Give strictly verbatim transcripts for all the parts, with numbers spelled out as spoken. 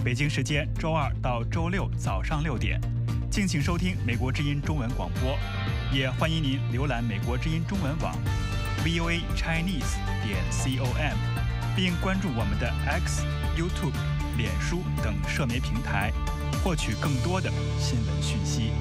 北京时间周二到周六早上六点，敬请收听美国之音中文广播，也欢迎您浏览美国之音中文网 v o a chinese 点 com， 并关注我们的 X、YouTube、脸书等社媒平台，获取更多的新闻讯息。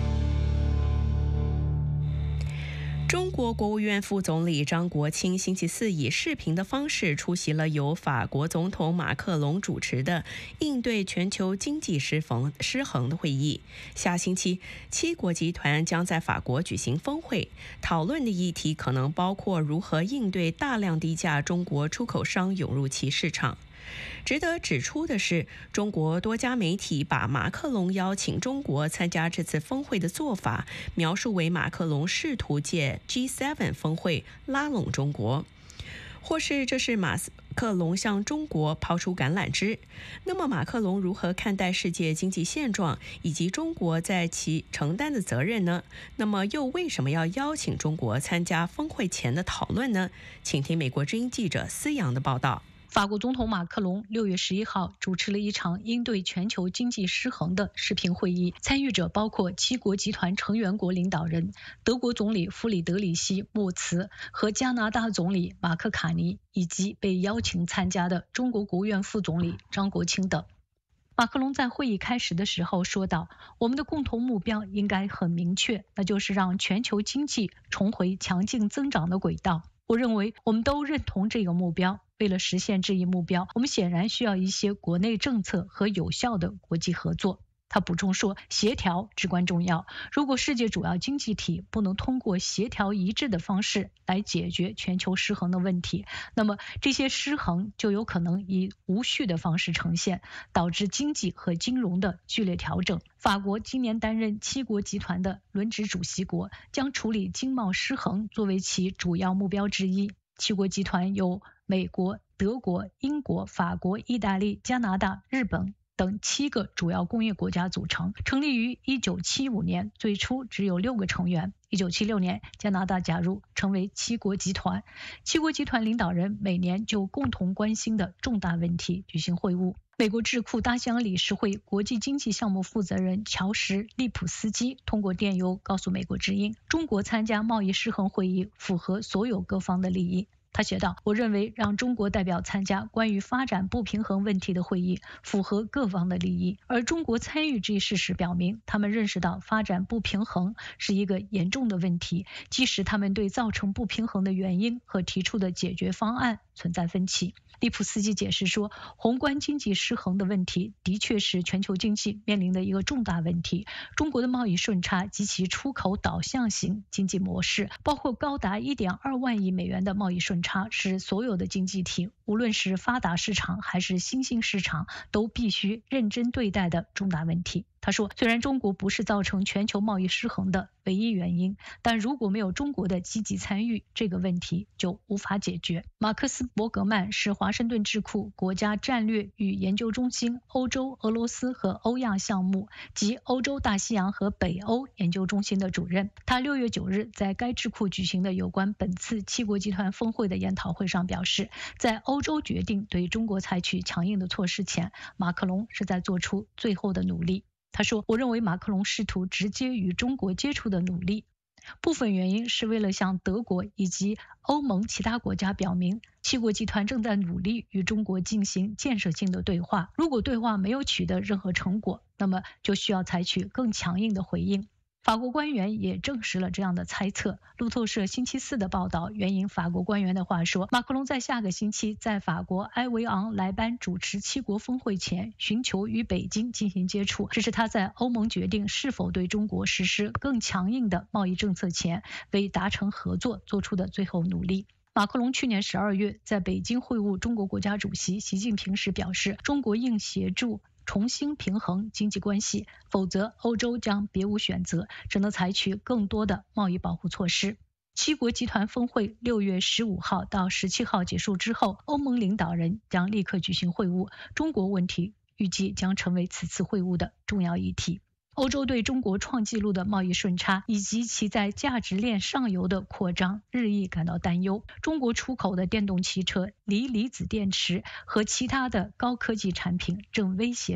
中国国务院副总理张国清星期四以视频的方式出席了由法国总统马克龙主持的应对全球经济失衡失衡的会议。下星期，七国集团将在法国举行峰会，讨论的议题可能包括如何应对大量低价中国出口商涌入其市场。值得指出的是，中国多家媒体把马克龙邀请中国参加这次峰会的做法描述为马克龙试图借 G 七 峰会拉拢中国，或是这是马克龙向中国抛出橄榄枝。那么马克龙如何看待世界经济现状以及中国在其承担的责任呢？那么又为什么要邀请中国参加峰会前的讨论呢？请听美国之音记者思阳的报道。 法国总统马克龙六月十一号主持了一场应对全球经济失衡的视频会议，参与者包括七国集团成员国领导人、德国总理弗里德里希·默茨和加拿大总理马克卡尼，以及被邀请参加的中国国务院副总理张国清等。马克龙在会议开始的时候说道：“我们的共同目标应该很明确，那就是让全球经济重回强劲增长的轨道。我认为我们都认同这个目标。为了实现这一目标，我们显然需要一些国内政策和有效的国际合作。”他补充说，协调至关重要。如果世界主要经济体不能通过协调一致的方式来解决全球失衡的问题，那么这些失衡就有可能以无序的方式呈现，导致经济和金融的剧烈调整。法国今年担任七国集团的轮值主席国，将处理经贸失衡作为其主要目标之一。七国集团由美国、德国、英国、法国、意大利、加拿大、日本等七个主要工业国家组成，成立于一九七五年，最初只有六个成员。一九七六年，加拿大加入，成为七国集团。七国集团领导人每年就共同关心的重大问题举行会晤。美国智库大西洋理事会国际经济项目负责人乔什·利普斯基通过电邮告诉美国之音，中国参加贸易失衡会议符合所有各方的利益。他写道：“我认为让中国代表参加关于发展不平衡问题的会议符合各方的利益，而中国参与这一事实表明，他们认识到发展不平衡是一个严重的问题，即使他们对造成不平衡的原因和提出的解决方案存在分歧。”利普斯基解释说，宏观经济失衡的问题的确是全球经济面临的一个重大问题。中国的贸易顺差及其出口导向型经济模式，包括高达 一点二万亿美元的贸易顺差，是所有的经济体，无论是发达市场还是新兴市场，都必须认真对待的重大问题。他说，虽然中国不是造成全球贸易失衡的唯一原因，但如果没有中国的积极参与，这个问题就无法解决。马克思·伯格曼是华盛顿智库国家战略与研究中心欧洲、俄罗斯和欧亚项目及欧洲大西洋和北欧研究中心的主任。他六月九日在该智库举行的有关本次七国集团峰会的研讨会上表示，在欧洲决定对中国采取强硬的措施前，马克龙是在做出最后的努力。他说，我认为马克龙试图直接与中国接触的努力，部分原因是为了向德国以及欧盟其他国家表明，七国集团正在努力与中国进行建设性的对话。如果对话没有取得任何成果，那么就需要采取更强硬的回应。法国官员也证实了这样的猜测。路透社星期四的报道援引法国官员的话说，马克龙在下个星期在法国埃维昂莱班主持七国峰会前，寻求与北京进行接触，这是他在欧盟决定是否对中国实施更强硬的贸易政策前，为达成合作做出的最后努力。马克龙去年十二月在北京会晤中国国家主席习近平时表示，中国应协助重新平衡经济关系，否则欧洲将别无选择，只能采取更多的贸易保护措施。七国集团峰会六月十五号到十七号结束之后，欧盟领导人将立刻举行会晤，中国问题预计将成为此次会晤的重要议题。欧洲对中国创纪录的贸易顺差以及其在价值链上游的扩张日益感到担忧。中国出口的电动汽车、锂离子电池和其他的高科技产品正威胁